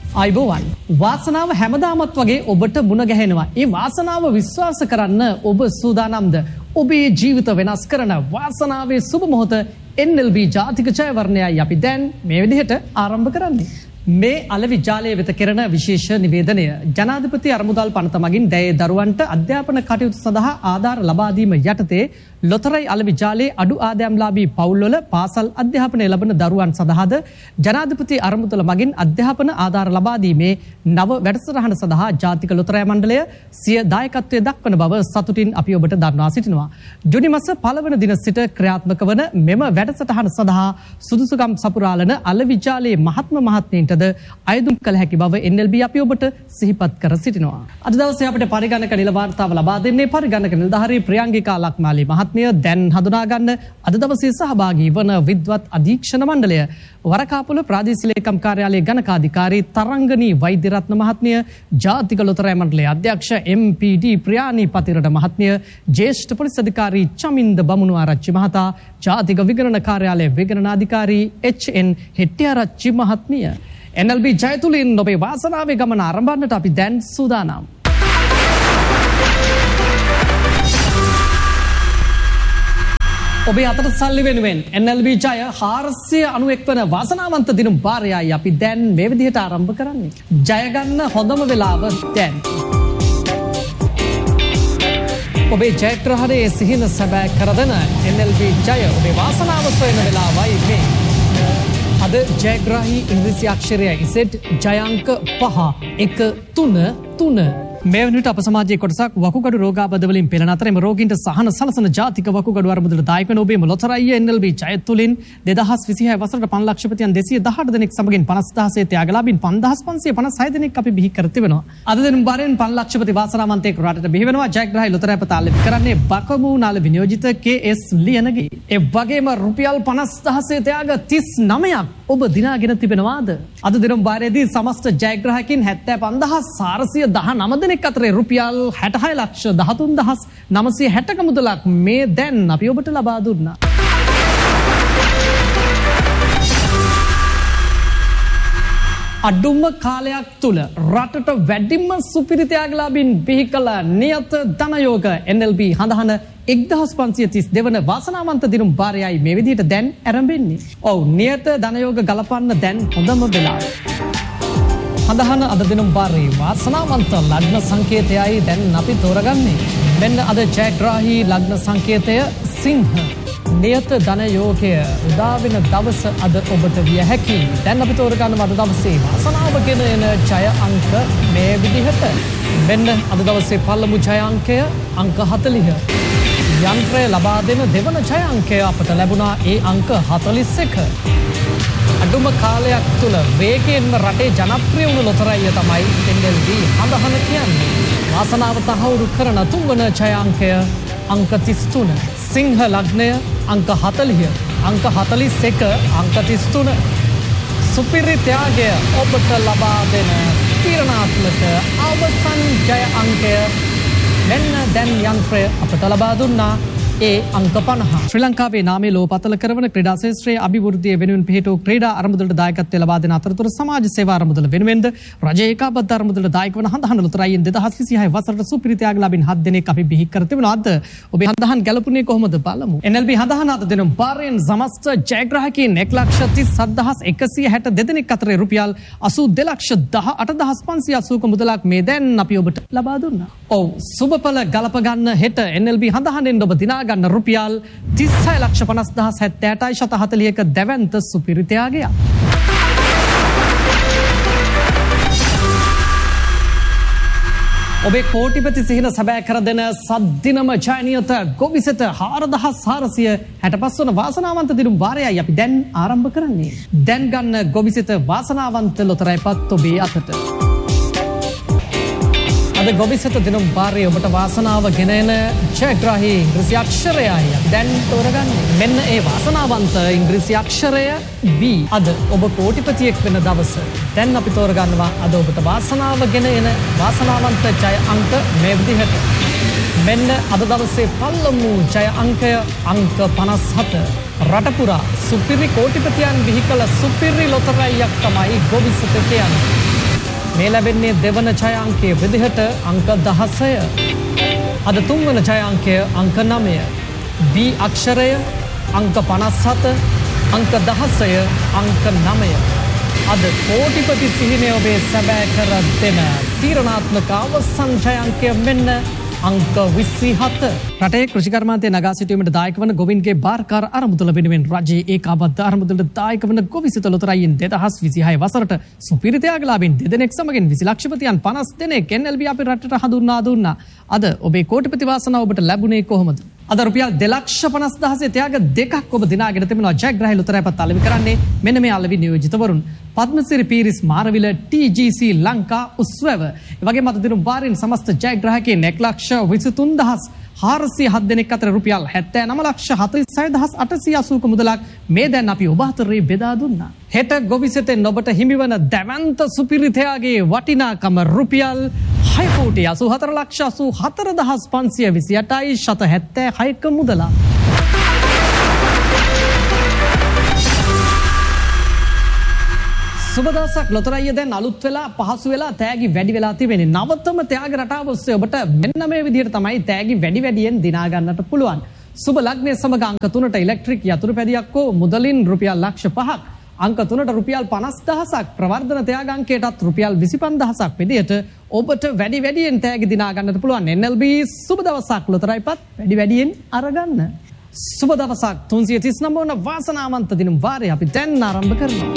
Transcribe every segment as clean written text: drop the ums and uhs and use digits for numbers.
අයිබෝවන් වාසනාව හැමදාමත් වගේ ඔබට මුණ ගැහෙනවා. ඒ වාසනාව විශ්වාස කරන්න ඔබ සූදානම්ද? ඔබේ ජීවිත වෙනස් කරන වාසනාවේ සුබ මොහොත NLB ජාතික ජයවර්ණයයි අපි දැන් මේ විදිහට ආරම්භ කරන්නේ. මේ අලෙවි ජාලය වෙත කෙරෙන විශේෂ නිවේදනය ජනාධිපති අරමුදල් පනත මගින් දැයේ දරුවන්ට අධ්‍යාපන කටයුතු සඳහා ආධාර ලබා දීම යටතේ ලොතරැයි අලෙවි ජාලයේ අඩු ආදායම්ලාභී පවුල්වල පාසල් අධ්‍යාපනය ලබන දරුවන් සඳහාද ජනාධිපති අරමුදල මගින් අධ්‍යාපන ආධාර ලබා දීමේ නව වැඩසටහන සඳහා ජාතික ලොතරැයි මණ්ඩලය සිය දායකත්වය දක්වන බව සතුටින් අපි ඔබට දන්වා සිටිනවා. ජුනි මාස 1 වන දින සිට ක්‍රියාත්මක වන මෙම වැඩසටහන සඳහා සුදුසුකම් සපුරාලන අලෙවි ජාලයේ මහත්මීන්ට අයදුම් කළ හැකි බව NLB අපි ඔබට සිහිපත් කර සිටිනවා. අද දවසේ අපිට පරිගණක නිල වාර්තාව ලබා දෙන්නේ පරිගණක නිලධාරී ප්‍රියංගිකා ලක්මාලි මහත්මිය. දැන් හඳුනා ගන්න අද දවසේ සහභාගී වන විද්වත් අධීක්ෂණ මණ්ඩලය වරකාපොළ ප්‍රාදේශීය ලේකම් කාර්යාලයේ ගණකාධිකාරී තරංගනී වෛද්‍යරත්න මහත්මිය, ජාතික ලොතරැයි මණ්ඩලයේ අධ්‍යක්ෂ MPD ප්‍රියානි පතිරණ මහත්මිය, ජ්‍යෙෂ්ඨ පොලිස් අධිකාරී චමින්ද බමුණුආරච්චි මහතා, ජාතික විගණන කාර්යාලයේ විගණනාධිකාරී HN හෙට්ටිආරච්චි මහත්මිය. NLB ජයතුලින් ඔබේ වාසනාවේ ගමන ආරම්භන්නට අපි දැන් සූදානම්. ඔබේ අතට සල්ලි වෙනුවෙන් NLB ජය 491 වන වාසනාවන්ත දිනුම් වාරයයි අපි දැන් මේ විදිහට ආරම්භ කරන්නේ. ජය ගන්න හොඳම වෙලාව දැන්. ඔබේ ජයග්‍රහණයේ සිහින සැබෑ කරදෙන NLB ජය ඔබේ වාසනාව සොයන වෙලාවයි මේ. අද ජයග්‍රාහී ඉංග්‍රීසි අක්ෂරය ඉසෙට් ජයාංක 513 මේ වෙනුවට අප සමාජයේ කොටසක් වකුගඩු රෝගාබාධ වලින් පෙළෙන අතර එම රෝගීන්ට සහන සලසන ජාතික වකුගඩු අරමුදල දායක වන ඔබේ ලොතරැයි NLB ජයතුලින් 2026 වසරට පන්ලක්ෂපතියන් 218 දෙනෙක් සමගින් 50000 ත්‍යාගලාභීන් 5556 දෙනෙක් අපි බිහි කර තිබෙනවා. අද දින බාරෙන් පන්ලක්ෂපති වාසනාවන්තයෙක් රටට බිහි වෙනවා. ජයග්‍රාහී ලොතරැයි පත අලෙවි කරන්නේ බකමූනාල විනියෝජිත KS ලියනගේ. ඒ වගේම රුපියල් 50000 ත්‍යාග 39ක් ඔබ දිනාගෙන තිබෙනවාද? අද දින බාරයේදී සමස්ත ජයග්‍රාහකයන් 75419 දෙනෙක් අතරේ රුපියල් 66,13,960ක මුදලක් මේ දැන් අපි ඔබට ලබා දුන්නා. අඩුම කාලයක් තුල රටට වැඩිම සුපිරි ත්‍යාගලාභීන් බිහි කළ නියත ධනයෝග NLB හඳහන 1532 වන වාසනාවන්ත දිනුම් වාරයයි මේ විදිහට දැන් ආරම්භෙන්නේ. ඔව් නියත ධනයෝග ගලපන්න දැන් හොඳම වෙලාව. හඳහන අද දිනුම් වාරයේ වාසනාවන්ත ලග්න සංකේතයයි දැන් අපි තෝරගන්නේ. මෙන්න අද ජයග්‍රාහී ලග්න සංකේතය සිංහ. නියත ධනයෝගය උදා වෙන දවස අද ඔබට විය හැකි. දැන් අපි තෝරගන්නවා අද දවසේ වාසනාව ගෙන එන ජය අංක මේ විදිහට. මෙන්න අද දවසේ පළමු ජය අංකය අංක 40. යන්ත්‍රය ලබා දෙන දෙවන ජය අංකය අපට ලැබුණා ඒ අංක 41. අඩුම කාලයක් තුල වේගයෙන්ම රටේ ජනප්‍රිය වුණු ලොතරැයිය තමයි NLB හඳහන කියන්නේ. වාසනාව තහවුරු කරන තුන්වන ජය අංකය අංක 33. සිංහ ලග්නය අංක 40, අංක 41, අංක 33. සුපිරි ත්‍යාගය ඔබට ලබා දෙන තීරණාත්මක අවසන් ජය අංකය මෙන්න දැන් යන්ත්‍රය අපට ලබා දුන්නා ඒ අංක 50. ශ්‍රී ලංකාවේ නාමයේ ලෝපතල කරවන ක්‍රීඩා ශාස්ත්‍රයේ අභිවෘද්ධිය වෙනුවෙන් පිහිටු ක්‍රීඩා අරමුදලට දායකත්වය ලබා දෙන අතරතුර සමාජ සේවා අරමුදල වෙනුවෙන්ද රජයේ ඒකාබද්ධ අරමුදලට දායක වන හඳහන ලොතරැයින් 2026 වසරට සුපිරි ත්‍යාගලාභීන් 7 දෙනෙක් අපි බිහි කර තිබුණා. අද ඔබේ හඳහන් ගැලපුණේ කොහොමද බලමු. NLB හඳහන අද දින බාරයෙන් සමස්ත ජයග්‍රාහකයන් 1,37,162 දෙනෙක් අතරේ රුපියල් 82,18,580ක මුදලක් මේ දැන් අපි ඔබට ලබා දුන්නා. ඔව් සුබඵල ගලප ගන්න හෙට NLB හඳහනෙන් ඔබ දිනා ගන්න රුපියල් 36,50,78,40ක දැවැන්ත සුපිරි ත්‍යාගයක්. ඔබේ කෝටිපති සිහින සැබෑ කර දෙන සද්දිනම ජයනියත ගොවිසෙත 4,465 වන වාසනාවන්ත දිනුම් වාරයයි අපි දැන් ආරම්භ කරන්නේ. දැන් ගන්න ගොවිසෙත වාසනාවන්ත ලොතරැයි පත් ඔබේ අතට. අද ගොවිසෙත දිනුම් වාරයේ ඔබට වාසනාව ගෙන එන ජයග්‍රාහී ඉංග්‍රීසි අක්ෂරයයි දැන් තෝරගන්නේ. මෙන්න ඒ වාසනාවන්ත ඉංග්‍රීසි අක්ෂරය B. අද ඔබ කෝටිපතියෙක් වෙන දවස. දැන් අපි තෝරගන්නවා අද ඔබට වාසනාව ගෙන එන වාසනාවන්ත ජය අංක මේ විදිහට. මෙන්න අද දවසේ පළමු ජය අංකය අංක 57. රට පුරා සුපිරි කෝටිපතියන් බිහි කළ සුපිරි ලොතරැයියක් තමයි ගොවිසෙත කියන්නේ. මේ ලැබෙන්නේ දෙවන ඡය අංකයේ විදිහට අංක 16. අද තුන්වන ඡය අංකය අංක 9. B අක්ෂරය අංක 57, අංක 16, අංක 9. අද කෝටිපති සිහිනය ඔබේ සැබෑ කර දෙන තීරණාත්මක අවසන් ඡය අංකය මෙන්න අංක 27. රටේ කෘෂිකර්මාන්තයේ නගා සිටීමට දායක වන ගොවින්ගේ බාරකාර අරමුදල වෙනුවෙන් රජයේ ඒකාබද්ධ අරමුදලට දායක වන ගොවිසිත ලොතරැයින් 2026 වසරට සුපිරි ත්‍යාගලාභීන් දෙදෙනෙක් සමගින් 20 ලක්ෂපතියන් 50 දෙනෙක් NLB අපේ රටට හඳුන්වා දුන්නා. අද ඔබේ කෝටිපති වාසනාව ඔබට ලැබුණේ කොහොමද? අද රුපියල් 2,50,000 ත්‍යාග දෙකක් ඔබ දිනාගෙන තිබෙනවා. ජයග්‍රාහී ලොතරැයිපත් අලෙවි කරන්නේ මෙන්න මේ අලෙවි නියෝජිතවරුන්. පද්මසිරි පීරිස් මාරවිල TGC ලංකා උස්වැව. ඒ වගේම අද දින වාරින් සමස්ත ජයග්‍රාහකයන් 1,23,407 දෙනෙක් අතර රුපියල් 79,46,880ක මුදලක් මේ දැන් අපි ඔබ අතරේ බෙදා දුන්නා. හෙට ගොවිසෙතෙන් ඔබට හිමිවන දැවැන්ත සුපිරි ත්‍යාගයේ වටිනාකම රුපියල් 6,84,84,528යි 76ක මුදලක්. සුබදවසක් ලොතරැයිය දැන් අලුත් වෙලා පහසු වෙලා තෑගි වැඩි වෙලා තිබෙන්නේ. නවතම ත්‍යාග රටාව ඔස්සේ ඔබට මෙන්න මේ විදිහට තමයි තෑගි වැඩි වැඩියෙන් දිනා ගන්නට පුළුවන්. සුබ ලග්නයේ සමග අංක 3ට ඉලෙක්ට්‍රික් යතුරු පැදියක් හෝ මුදලින් රුපියල් ලක්ෂ 5ක්, අංක 3ට රුපියල් 50,000ක්, ප්‍රවර්ධන ත්‍යාග අංකයටත් රුපියල් 25,000ක් විදිහට ඔබට වැඩි වැඩියෙන් තෑගි දිනා ගන්නට පුළුවන්. NLB සුබ දවසක් ලොතරැයිපත් වැඩි වැඩියෙන් අරගන්න. සුබ දවසක් 339 වන වාසනාවන්ත දින වාරය අපි දැන් ආරම්භ කරනවා.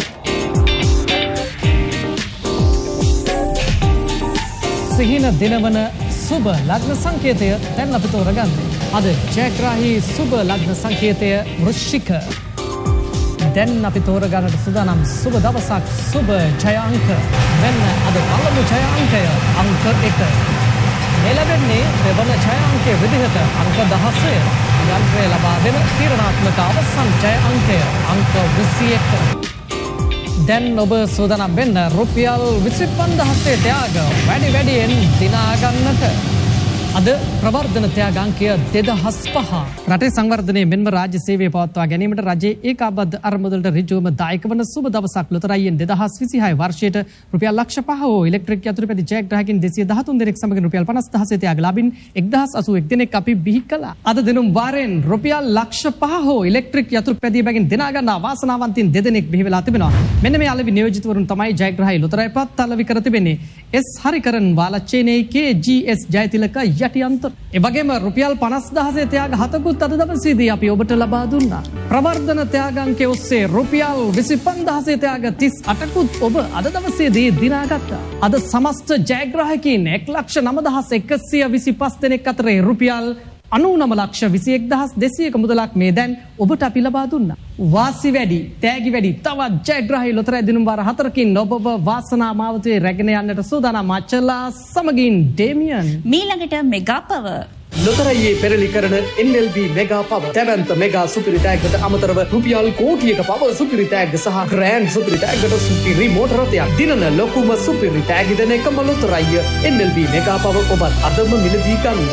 සිහින දිනවන සුබ ලග්න සංකේතය දැන් අපි තෝරගන්නේ. අද ජයග්‍රාහී සුබ ලග්න සංකේතය වෘශ්චික. දැන් අපි තෝරගන්නට සූදානම් සුබ දවසක් සුබ ඡය අංක. මෙන්න අද පළමු ඡය අංකය අංක 1. මේ ලැබෙන්නේ දෙවන ඡය අංකයේ විදිහට අංක 16. යන්ත්‍රය ලබා දෙන තීරණාත්මක අවසන් ඡය අංකය අංක 21. දැන් ඔබ සූදානම් වෙන්න රුපියල් 25,000 ත්‍යාග වැඩි වැඩියෙන් දිනා ගන්නට. අද ප්‍රවර්ධන ත්‍යාග අංකය 2005. රටේ සංවර්ධනයේ මෙන්ම රාජ්‍ය සේවය පවත්වා ගැනීමට රජයේ ඒකාබද්ධ අරමුදලට ඍජුවම දායක වන සුබ දවසක් ලොතරැයියෙන් 2026 වර්ෂයට රුපියල් ලක්ෂ 5 හෝ ඉලෙක්ට්‍රික් යතුරු පැදි ජයග්‍රාහකින් 213 දෙනෙක් සමගින් රුපියල් 50,000 ත්‍යාගලාභීන් 1,081 දෙනෙක් අපි බිහි කළා. අද දිනුම් වාරයෙන් රුපියල් ලක්ෂ 5 හෝ ඉලෙක්ට්‍රික් යතුරු පැදිය බැගින් දිනා ගන්නා වාසනාවන්තින් දෙදෙනෙක් බිහි වෙලා තිබෙනවා. මෙන්න මේ අලෙවි නියෝජිතවරුන් තමයි ජයග්‍රාහී ලොතරැයිපත් අලෙවි කර තිබෙන්නේ. S හරිකරන් වාලච්චේනේ KGS Jayathilaka යටියන්තර. ඒ වගේම රුපියල් 50,000 ත්‍යාග හතකුත් අද දවසේදී අපි ඔබට ලබා දුන්නා. ප්‍රවර්ධන ත්‍යාග අංකයේ ඔස්සේ රුපියල් 25,000 ත්‍යාග 38කුත් ඔබ අද දවසේදී දිනාගත්තා. අද සමස්ත ජයග්‍රාහකයන් 1,09,125 දෙනෙක් අතරේ රුපියල් 99,21,200ක මුදලක් මේ දැන් ඔබට අපි ලබා දුන්නා. වාසි වැඩි, තෑගි වැඩි, තවත් ජයග්‍රාහී ලොතරැයි දිනුම් වාර 4කින් ඔබව වාසනා මාවතේ රැගෙන යන්නට සූදානම් අචලා සමගින් ඩේමියන්. මීළඟට මෙගා පව ලොතරැයියේ පෙරලි කරන NLB මෙගා පව දැවැන්ත මෙගා සුපිරි තෑග්ගට අමතරව රුපියල් කෝටියක පව සුපිරි තෑග්ග සහ ග්‍රෑන්ඩ් සුපිරි තෑග්ගට සුපිරි මෝටර රථයක් දිනන ලොකුම සුපිරි තෑගි දෙන එකම ලොතරැයිය NLB මෙගා පව ඔබත් අදම මිලදී ගන්න.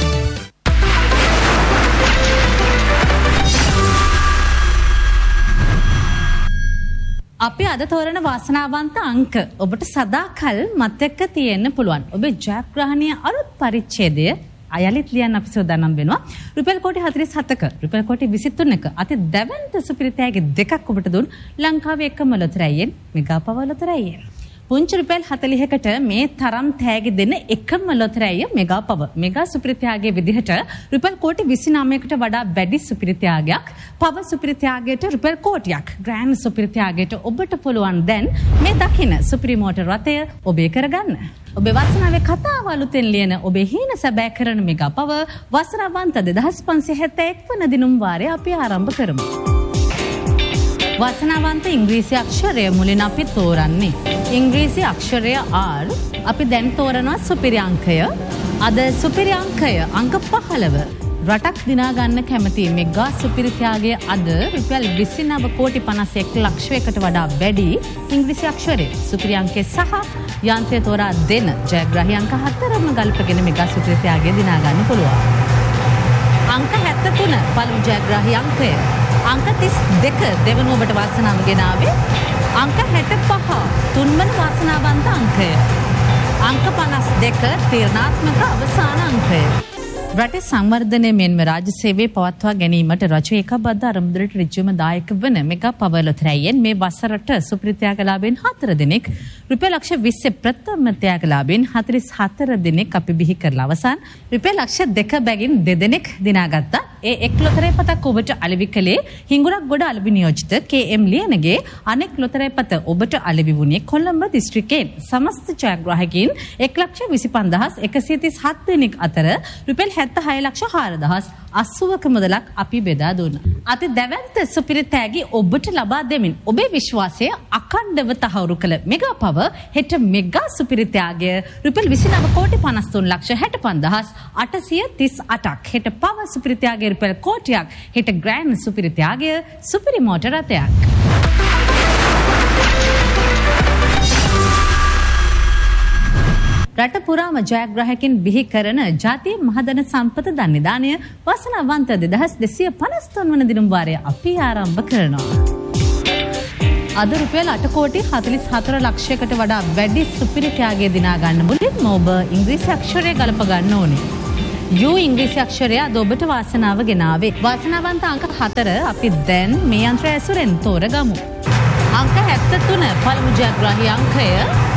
අපි අද තෝරන වාසනාවන්ත අංක ඔබට සදාකල් මතක තියෙන්න පුළුවන්. ඔබේ ජයග්‍රහණීය අලුත් පරිච්ඡේදය අයලිත් ලියන්න අපි සූදානම් වෙනවා. රුපියල් කෝටි 47ක රුපියල් කෝටි 23ක අති දැවැන්ත සුපිරි තෑගි දෙකක් ඔබට දුන් ලංකාවේ එකම ලොතරැයියෙන් මෙගා පව ලොතරැයිය. පුංචි රුපියල් 40කට මේ තරම් තෑගි දෙන එකම ලොතරැයිය මෙගා පව. මෙගා සුපිරි ත්‍යාගයේ විදිහට රුපියල් කෝටි 29කට වඩා වැඩි සුපිරි ත්‍යාගයක්, පව සුපිරි ත්‍යාගයට රුපියල් කෝටියක්, ග්‍රෑන්ඩ් සුපිරි ත්‍යාගයට ඔබට පුළුවන් දැන් මේ දකින සුපිරි මෝටර රථය ඔබේ කරගන්න. ඔබේ වාසනාවේ කතාව අලුතෙන් ලියන ඔබේ හීන සැබෑ කරන මෙගා පව වාසනාවන්ත 2571 වන දිනුම් වාරය අපි ආරම්භ කරමු. වාසනාවන්ත ඉංග්‍රීසි අක්ෂරය මුලින් අපි තෝරන්නේ. ඉංග්‍රීසි අක්ෂරය R. අපි දැන් තෝරනවා සුපිරි අංකය. අද සුපිරි අංකය අංක 15. රටක් දිනා ගන්න කැමති මෙගා සුපිරි ත්‍යාගය අද රුපියල් 29,51,00,000කට වඩා වැඩි ඉංග්‍රීසි අක්ෂරය. සුපිරි අංකය සහ යන්ත්‍රය තෝරා දෙන ජයග්‍රාහී අංක 4ම ගල්පගෙන මෙගා සුපිරි ත්‍යාගය දිනා ගන්න පුළුවන්. අංක 73 පළමු ජයග්‍රාහී අංකය. අංක 32 දෙවනුවකට වාසනාව ගෙනාවේ. අංක 65 තුන්වන වාසනාවන්ත අංකය. අංක 52 තීරණාත්මක අවසාන අංකය. රටේ සංවර්ධනය මෙන්ම රාජ්‍ය සේවයේ පවත්වා ගැනීමට රජය ඒකබද්ධ අරමුදලට ඍජුවම දායක වන මෙගා පවර් ලොතරැයියෙන් මේ වසරට සුපිරි ත්‍යාගලාභීන් 4 දෙනෙක් රුපියල් ලක්ෂ 20 ප්‍රථම ත්‍යාගලාභීන් 44 දෙනෙක් අපි බිහි කරලා අවසන් රුපියල් ලක්ෂ 2 බැගින් 2 දෙනෙක් දිනාගත්තා. ඒ එක් ලොතරැයි පතක් ඔබට අලෙවි කළේ හිඟුරක් ගොඩ අලෙවි නියෝජිත KM ලියනගේ අනෙක් ලොතරැයි පත ඔබට අලෙවි වුණේ කොළඹ දිස්ත්‍රික්කයෙන්. සමස්ත ජයග්‍රාහකයින් 1,20,137 දෙනෙක් අතර රුපියල් 76,04,80ක මුදලක් අපි බෙදා දුන්නා. අති දැවැන්ත සුපිරි තෑගි ඔබට ලබා දෙමින් ඔබේ විශ්වාසය අඛණ්ඩව තහවුරු කළ මෙගා පවර් හෙට මෙගා සුපිරි ත්‍යාගය රුපියල් 29,53,65,838ක් හෙට පවර් සුපිරි ත්‍යාගය රුපියල් කෝටියක් හෙට ග්‍රෑන්ඩ් සුපිරි ත්‍යාගය සුපිරි මෝටර රථයක්. රට පුරාම ජයග්‍රාහකින් බිහි කරන ජාතිය මහදන සම්පත ධන්‍යදානය වාසනාවන්ත 2253 වන දිනුම් වාරය අපි ආරම්භ කරනවා. අද රුපියල් 8 කෝටි 44 ලක්ෂයකට වඩා වැඩි සුපිරි ත්‍යාගය දිනා ගන්න මුලින්ම ඔබ ඉංග්‍රීසි අක්ෂරය ගලප ගන්න ඕනේ. U ඉංග්‍රීසි අක්ෂරය අද ඔබට වාසනාව ගෙනාවේ. වාසනාවන්ත අංක 4 අපි දැන් මේ යන්ත්‍රය ඇසුරෙන් තෝරගමු. අංක 73 පළමු ජයග්‍රාහී අංකය,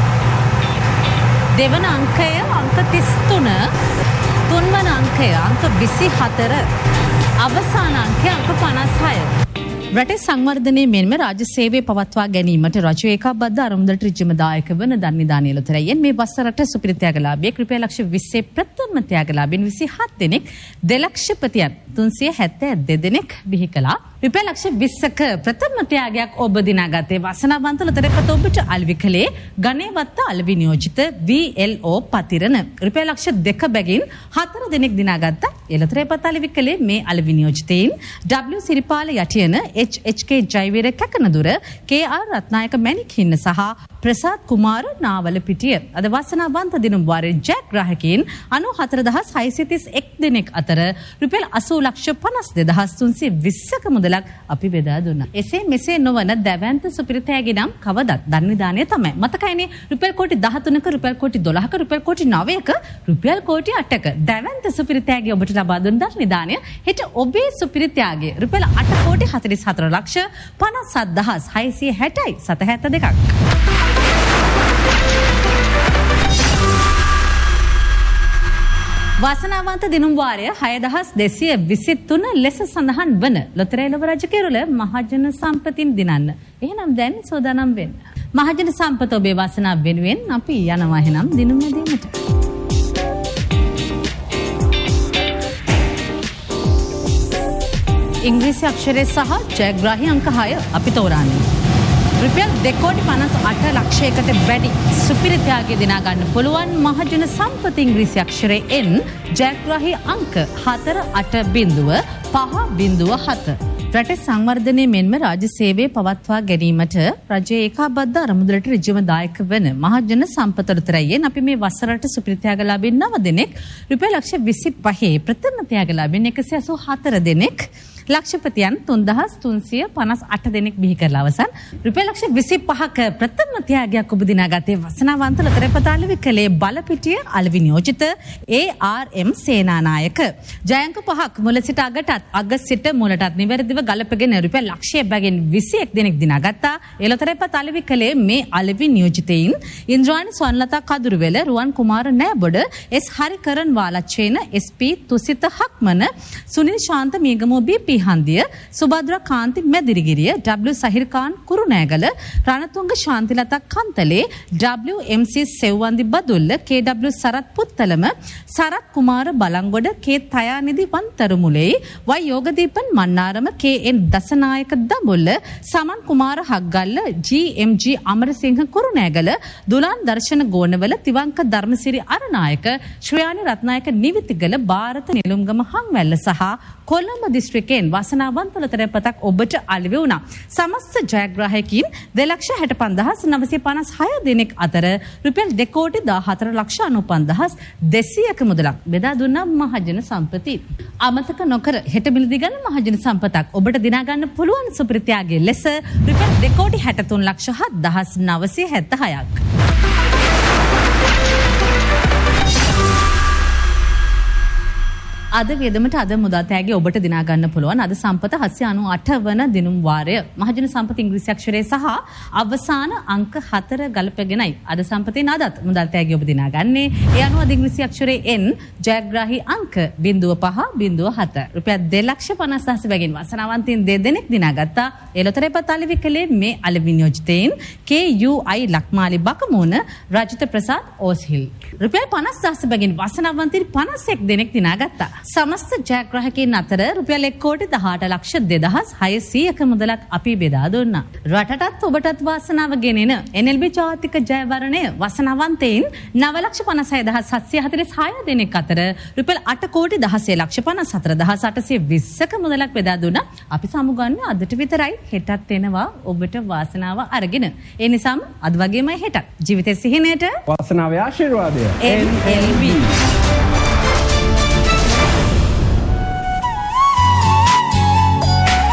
දෙවන අංකය අංක 33, තුන්වන අංකය අංක 24, අවසාන අංකය අංක 56. රටේ සංවර්ධනයේ මෙන්ම රාජ්‍ය සේවය පවත්වා ගැනීමට රජය ඒකබද්ධ අරමුදලට ඍජුවම දායක වන ධන්‍යදානය ලොතරැයියෙන් මේ වසරට සුපිරි ත්‍යාගලාභියෙක් රුපියල් ලක්ෂ 20 ප්‍රථම ත්‍යාගලාභීන් 27 දෙනෙක්, දෙලක්ෂපතියන් 372 දෙනෙක් බිහි කළා. රුපියල් ලක්ෂ 20ක ප්‍රථම ත්‍යාගයක් ඔබ දිනාගත්තේ වාසනාවන්ත ලොතරැයිපත ඔබට අලෙවි කළේ ගණේවත්ත අලෙවි නියෝජිත VLO පතිරණ. රුපියල් ලක්ෂ 2 බැගින් 4 දෙනෙක් දිනාගත්තා. ඒ ලොතරැයිපත අලෙවි කළේ මේ අලෙවි නියෝජිතයින් W Siripala Yatiyana, HK Jayaweera Kekanadura, KR Ratnayake මැණික්හින්න සහ ප්‍රසාද් කුමාර නාවල පිටිය. අද වාසනාවන්ත දිනුම් වාරයේ ජයග්‍රාහකයින් 94,631 දෙනෙක් අතර රුපියල් 80,52,320ක මුදලක් අපි බෙදා දුන්නා. එසේ මෙසේ නොවන දැවැන්ත සුපිරි තෑගි නම් කවදත් ධන්‍යදානය තමයි. මතකයිනේ රුපියල් කෝටි 13ක, රුපියල් කෝටි 12ක, රුපියල් කෝටි 9ක, රුපියල් කෝටි 8ක දැවැන්ත සුපිරි තෑගි ඔබට ලබා දුන් ධන්‍යදානය හෙට ඔබේ සුපිරි ත්‍යාගය රුපියල් 8 කෝටි 44,57,660යි 772ක්. වාසනාවන්ත දිනුම් වාරය 6,223 ලෙස සඳහන් වන ලොතරැයි ලොව රජ කෙරුළ මහජන සම්පතින් දිනන්න. එහෙනම් දැන් සෝදානම් වෙන්න. මහජන සම්පත ඔබේ වාසනාව වෙනුවෙන් අපි යනවා එහෙනම් දිනුම් දීමට. ඉංග්‍රීසි අක්ෂරය සහ ජයග්‍රාහී අංක 6 අපි තෝරන්නේ. රුපියල් 2,58 ලක්ෂයකට වැඩි සුපිරි ත්‍යාගය දිනා ගන්න පුළුවන් මහජන සම්පත ඉංග්‍රීසි අක්ෂරයෙන් ජයග්‍රාහී අංක 480507. රටේ සංවර්ධනය මෙන්ම රාජ්‍ය සේවය පවත්වා ගැනීමට රජය ඒකාබද්ධ අරමුදලට ඍජුවම දායක වන මහජන සම්පත ලොතරැයියෙන් අපි මේ වසරට සුපිරි ත්‍යාගලාභීන් 9 දෙනෙක්, රුපියල් ලක්ෂ 25 ප්‍රථම ත්‍යාගලාභීන් 184 දෙනෙක්, ලක්ෂපතියන් 3,358 දෙනෙක් බිහි කරලා අවසන් රුපියල් ලක්ෂ 25ක ප්‍රථම ත්‍යාගයක් ඔබ දිනාගත්තේ වාසනාවන්ත ලොතරැයිපත අලෙවි කළේ බලපිටිය අලෙවි නියෝජිත ARM සේනානායක. ජයංක 5ක් මුල සිට අගටත්, අග සිට මුලටත් නිවැරදිව ගලපගෙන රුපියල් ලක්ෂය බැගින් 21 දෙනෙක් දිනාගත්තා. ඒ ලොතරැයිපත අලෙවි කළේ මේ අලෙවි නියෝජිතයින් ඉන්ද්‍රාණි ස්වර්ණලතා කදුරුවෙල, රුවන් කුමාර නෑබොඩ, S හරිකරන් වාලච්චේන, SP තුසිත හක්මන, සුනිල් ශාන්ත මීගමෝ BP හන්දිය, සුබද්‍රා කාන්ති Medirigiriya, W සහිර්කාන් Kurunegala, Ranatunga ශාන්තිලතා Kantale, WMC සෙව්වන්දි Badulla, KW Sarath Puttalam, Sarath කුමාර Balangoda, K තයානිදි වන්තරුමුලේ, Y යෝගදීපන් Mannar, KN Dasanayake Dambulla, සමන් කුමාර හග්ගල්ල, GMG අමරසිංහ කුරුණෑගල, දුලාන් දර්ශන ගෝනවල, තිවංක ධර්මසිරි අරනායක, ශ්‍රයානි රත්නායක නිවිතිගල, ಭಾರತ නිලුම්ගම හංවැල්ල සහ කොළඹ දිස්ත්‍රික්කයෙන් වාසනාවන්ත ලොතරැයිපතක් ඔබට අලෙවි වුණා. සමස්ත ජයග්‍රාහකයින් 2,65,56 දෙනෙක් අතර රුපියල් 2,14,95,200ක මුදලක් බෙදා දුන්නා මහජන සම්පති. අමතක නොකර හෙට හෙට මිලදී ගන්න මහජන සම්පතක් ඔබට දිනා ගන්න පුළුවන් සුපිරිත්‍යාගයේ ලෙස රුපියල් 2,63,0976ක්. අද වියදමට අද මුදල් තෑගි ඔබට දිනා ගන්න පුළුවන්. අද සම්පත 798 වන දිනුම් වාරය. මහජන සම්පත ඉංග්‍රීසි අක්ෂරය සහ අවසාන අංක 4 ගලපගෙනයි අද සම්පතේ නාදත් මුදල් තෑගි ඔබ දිනා ගන්නේ. ඒ අනුව අද ඉංග්‍රීසි අක්ෂරයේ N ජයග්‍රාහී අංක 0507 රුපියල් 2,50,000 බැගින් වාසනාවන්තයින් දෙදෙනෙක් දිනා ගත්තා. ඒ ලොතරැයි පත අලෙවි කළේ මේ අලෙවි නියෝජිතයින් KUI ලක්මාලි බකමුණ රජිත ප්‍රසාද් ඕස්හිල්. රුපියල් 50,000 බැගින් වාසනාවන්තයින් 51 දෙනෙක් දිනා ගත්තා. සමස්ත ජයග්‍රාහකයන් අතර රුපියල් 1,18,06,600ක මුදලක් අපි බෙදා දුන්නා. රටටත් ඔබටත් වාසනාව ගෙනෙන NLB ජාතික ජයවරණය වාසනාවන්තයින් 9,56,746 දෙනෙක් අතර රුපියල් 8,16,54,820ක මුදලක් බෙදා දුන්නා. අපි සමුගන්නේ අදට විතරයි. හෙටත් එනවා ඔබට වාසනාව අරගෙන. ඒ නිසාම අද වගේමයි හෙටත් ජීවිතේ සිහිනයට වාසනාවේ ආශිර්වාදය NLB.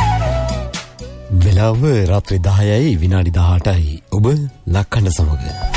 වෙලාව රාත්‍රී 10යි විනාඩි 18යි. ඔබ ලක්කන්න සමග